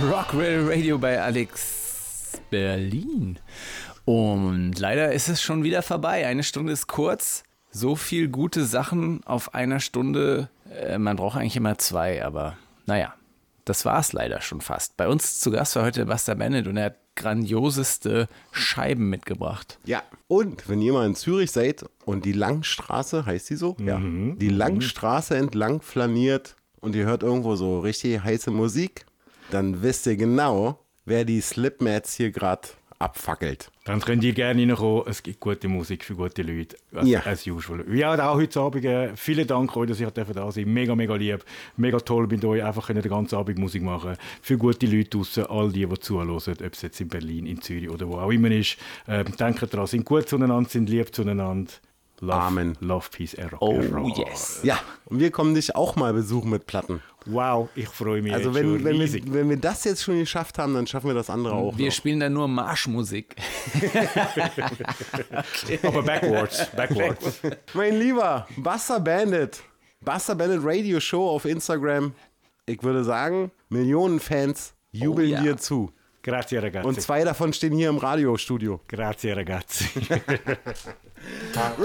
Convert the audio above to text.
Rockwell Radio bei Alex Berlin. Und leider ist es schon wieder vorbei. Eine Stunde ist kurz. So viel gute Sachen auf einer Stunde. Man braucht eigentlich immer 2, aber naja, das war's leider schon fast. Bei uns zu Gast war heute Buster Bennett und er hat grandioseste Scheiben mitgebracht. Ja, und wenn ihr mal in Zürich seid und die Langstraße, heißt die so? Ja. Die Langstraße entlang flaniert und ihr hört irgendwo so richtig heiße Musik, dann wisst ihr genau, wer die Slipmats hier gerade abfackelt. Dann könnt ihr gerne reinkommen. Es gibt gute Musik für gute Leute. As usual. Ja, auch heute Abend. Vielen Dank euch, dass ihr da seid. Mega, mega lieb. Mega toll mit euch. Einfach können den ganzen Abend Musik machen. Für gute Leute draussen. All die zuhören. Ob es jetzt in Berlin, in Zürich oder wo auch immer ist. Denkt daran, sind gut zueinander, sind lieb zueinander. Love, Amen. Love, Peace, and Rock. Oh yes. Ja, und wir kommen dich auch mal besuchen mit Platten. Wow, ich freue mich. Also wenn wir das jetzt schon geschafft haben, dann schaffen wir das andere auch Wir noch. spielen dann nur Marschmusik. Aber backwards. Mein Lieber, Buster Bandit Radio Show auf Instagram. Ich würde sagen, Millionen Fans jubeln dir zu. Grazie ragazzi. Und 2 davon stehen hier im Radiostudio. Grazie ragazzi.